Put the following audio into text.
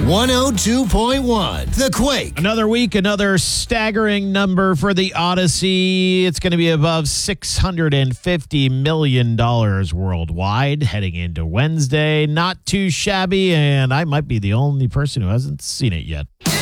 102.1 The Quake. Another week, another staggering number for the Odyssey. It's going to be above $650 million worldwide heading into Wednesday. Not too shabby, and I might be the only person who hasn't seen it yet.